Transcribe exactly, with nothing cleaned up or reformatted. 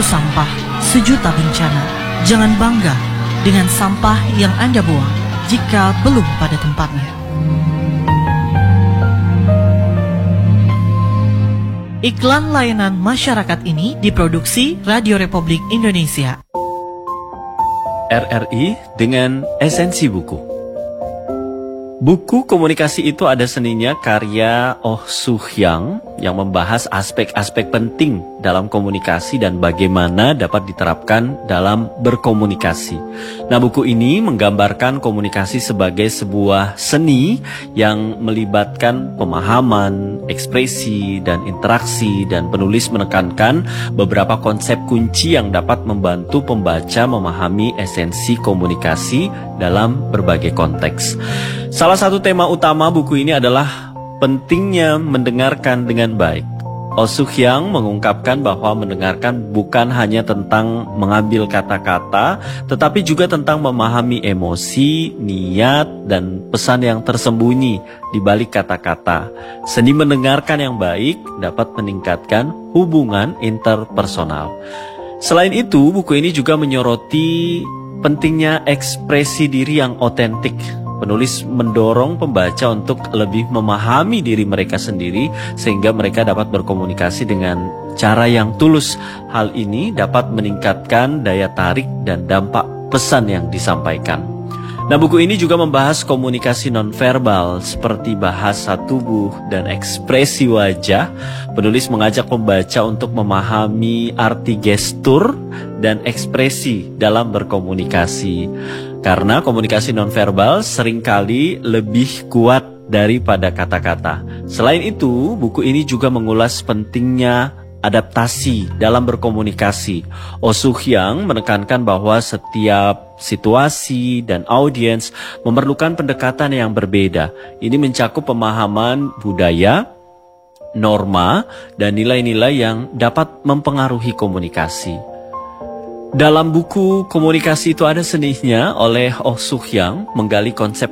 Seribu sampah, sejuta bencana. Jangan bangga dengan sampah yang Anda buang jika belum pada tempatnya. Iklan layanan masyarakat ini diproduksi Radio Republik Indonesia. R R I dengan esensi buku. Buku komunikasi itu ada seninya karya Oh Soo Hyang yang membahas aspek-aspek penting dalam komunikasi dan bagaimana dapat diterapkan dalam berkomunikasi. Nah, buku ini menggambarkan komunikasi sebagai sebuah seni yang melibatkan pemahaman, ekspresi, dan interaksi, dan penulis menekankan beberapa konsep kunci yang dapat membantu pembaca memahami esensi komunikasi dalam berbagai konteks. Salah satu tema utama buku ini adalah pentingnya mendengarkan dengan baik. Oh Soo Hyang mengungkapkan bahwa mendengarkan bukan hanya tentang mengambil kata-kata, tetapi juga tentang memahami emosi, niat, dan pesan yang tersembunyi di balik kata-kata. Seni mendengarkan yang baik dapat meningkatkan hubungan interpersonal. Selain itu, buku ini juga menyoroti pentingnya ekspresi diri yang otentik. Penulis mendorong pembaca untuk lebih memahami diri mereka sendiri sehingga mereka dapat berkomunikasi dengan cara yang tulus. Hal ini dapat meningkatkan daya tarik dan dampak pesan yang disampaikan. Nah, buku ini juga membahas komunikasi nonverbal seperti bahasa tubuh dan ekspresi wajah. Penulis mengajak pembaca untuk memahami arti gestur dan ekspresi dalam berkomunikasi. Karena komunikasi nonverbal seringkali lebih kuat daripada kata-kata. Selain itu, buku ini juga mengulas pentingnya adaptasi dalam berkomunikasi. Oh Soo Hyang menekankan bahwa setiap situasi dan audiens memerlukan pendekatan yang berbeda. Ini mencakup pemahaman budaya, norma, dan nilai-nilai yang dapat mempengaruhi komunikasi. Dalam buku Komunikasi Itu Ada Seninya oleh Oh Soo Hyang menggali konsep